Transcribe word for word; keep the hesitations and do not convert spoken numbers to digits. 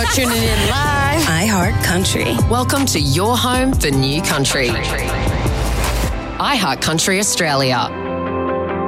Tuning in live. iHeart Country. Welcome to your home for new country. iHeart Country Australia.